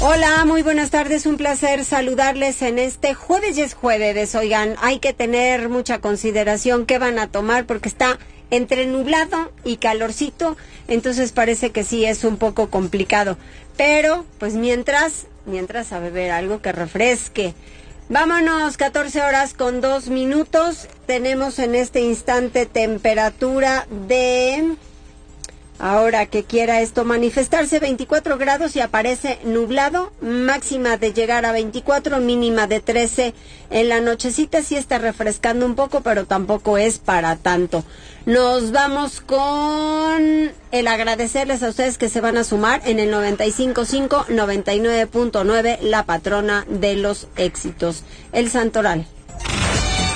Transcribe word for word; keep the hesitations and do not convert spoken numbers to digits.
Hola, muy buenas tardes, un placer saludarles en este jueves, y es jueves, oigan, hay que tener mucha consideración qué van a tomar porque está entre nublado y calorcito, entonces parece que sí es un poco complicado, pero pues mientras, mientras a beber algo que refresque. Vámonos, catorce horas con dos minutos, tenemos en este instante temperatura de... Ahora que quiera esto manifestarse, veinticuatro grados y aparece nublado, máxima de llegar a veinticuatro, mínima de trece en la nochecita, sí está refrescando un poco, pero tampoco es para tanto. Nos vamos con el agradecerles a ustedes que se van a sumar en el noventa y cinco punto cinco, noventa y nueve punto nueve, la patrona de los éxitos, El Santoral.